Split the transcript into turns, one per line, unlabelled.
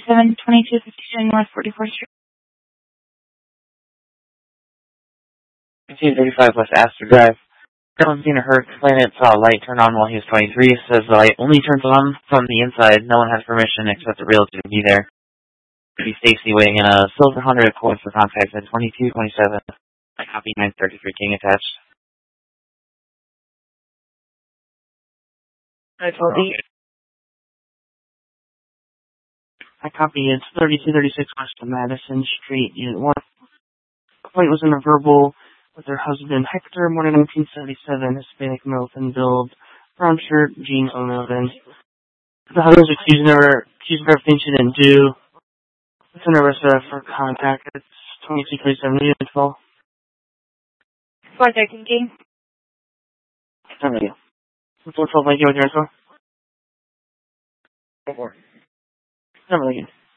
2252 North 44th Street.
1535 West Astor Drive. Valentina heard complainant saw a light turn on while he was 23. Says the light only turns on from the inside. No one has permission except the realtor to be there. Be Stacy waiting in a silver Honda Accord for contact at 2227. I copy 933 King attached.
I copy. I copy. It's 3236 West of Madison Street, Unit 1. Complaint was in a verbal with her husband, Hector, morning 1977, Hispanic male, thin build, brown shirt, jeans, O'Melvin. The husband's accusing her of things she didn't do. It's an arrest for contact. It's 2227 Unit 12.
413 King.
Thank you. It's 412, thank you, with your info.
4.
Thank you.